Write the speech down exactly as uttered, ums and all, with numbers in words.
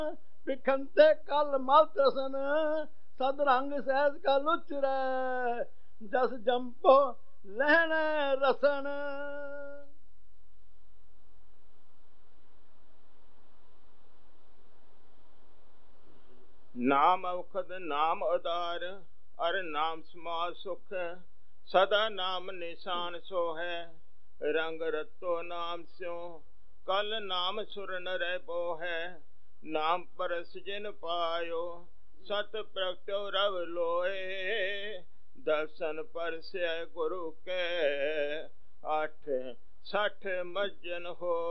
ਵਿਖੰਤੇ ਕਲ ਮਲ ਤ੍ਰਸਨ ਸਦ ਰੰਗ ਸਹਿਜ ਕਲ ਉਚਰੈ ਜਸ ਜੰਪੋ ਲਹਿਣ ਰਸਨ। ਨਾਮ ਔਖਦ ਨਾਮ ਉਦਾਰ ਅਰ ਨਾਮ ਸਮਾਜ ਸੁਖ ਸਦਾ ਨਾਮ ਨਿਸ਼ਾਨ ਸੋ ਹੈ ਰੰਗ ਰਤੋ ਨਾਮ ਸਿਉ ਕਲ ਨਾਮ ਸੁਰ ਨਰੈ ਬੋ ਹੈ ਨਾਮ ਪਰਸ ਜਿਨ ਪਾਇਓ ਸਤ ਪ੍ਰਗਟਿਓ ਰਵ ਲੋਏ ਦਰਸ਼ਨ ਪਰਸੈ ਗੁਰੂ ਕੇ ਅੱਠ ਸਠ ਮਜਨ ਹੋ।